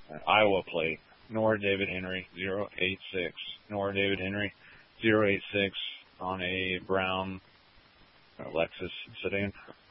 Iowa plate. Nora David Henry 086. Nora David Henry 086 on a brown Lexus sedan.